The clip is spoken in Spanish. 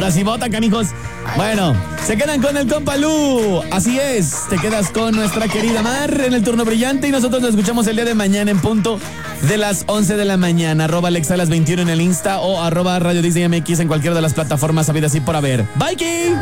Ahora sí votan, canijos. Bueno, se quedan con el compa Lu. Así es, te quedas con nuestra querida Mar en el turno brillante y nosotros nos escuchamos el día de mañana en punto de las 11 de la mañana. @alexalas21 en el Insta o @Radio Disney MX en cualquiera de las plataformas habidas y por haber. Bye, Ki.